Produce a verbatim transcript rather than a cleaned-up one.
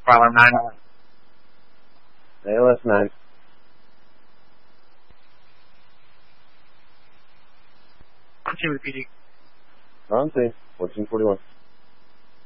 Alarm nine. A L S nine. Continue with P D. On scene. fourteen forty-one.